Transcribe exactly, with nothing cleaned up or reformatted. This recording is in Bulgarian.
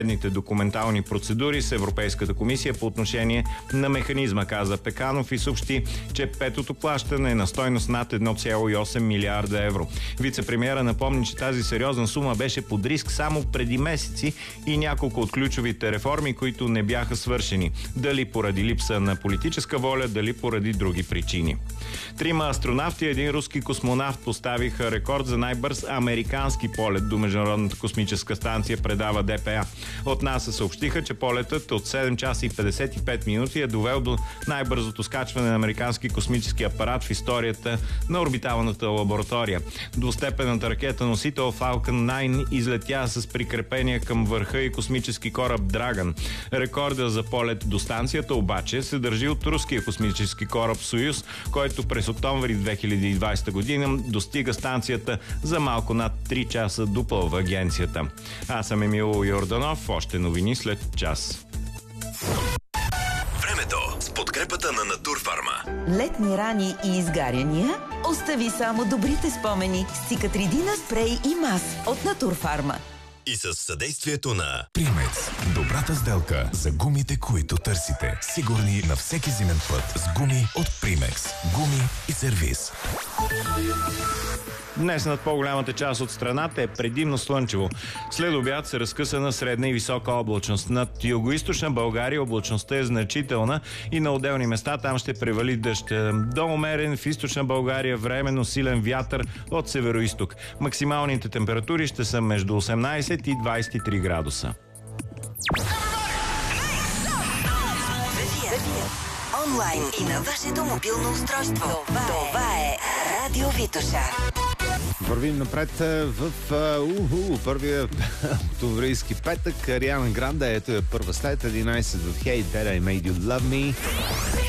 документални процедури с Европейската комисия по отношение на механизма, каза Пеканов и съобщи, че петото плащане е на стойност над едно цяло и осем милиарда евро. Вице-премиера напомни, че тази сериозна сума беше под риск само преди месеци и няколко от ключовите реформи, които не бяха свършени. Дали поради липса на политическа воля, дали поради други причини. Трима астронавти и един руски космонавт поставиха рекорд за най-бърз американски полет до Международната космическа станция, предава Д П А. От НАСА съобщиха, че полетът от седем часа и петдесет и пет минути е довел до най-бързото скачване на американски космически апарат в историята на орбиталната лаборатория. Двустепенната ракета-носител Falcon девет излетя с прикрепения към върха и космически кораб Драган. Рекорда за полет до станцията обаче се държи от руския космически кораб Союз, който през октомври две хиляди и двадесета година достига станцията за малко над три часа, допълва агенцията. Аз съм Емил Йорданов. Още новини след час. Времето с подкрепата на Натурфарма. Летни рани и изгаряния? Остави само добрите спомени с Цикатридина спрей и мас от Натурфарма. И с съдействието на Примекс. Добрата сделка за гумите, които търсите. Сигурни на всеки зимен път с гуми от Примекс. Гуми и сервиз. Днес над по-голямата част от страната е предимно слънчево. След обяд се разкъса на средна и висока облачност. Над югоизточна България облачността е значителна и на отделни места там ще превали дъжд. До умерен в източна България временно силен вятър от североизток. Максималните температури ще са между осемнадесет и двадесет и три градуса. Онлайн и на вашето мобилно устройство. Това е Радио Витоша. Вървим напред в уху, първия октомврийски петък. Ариана Гранде, ето е първа след единадесет в Hey That I Made You Love Me.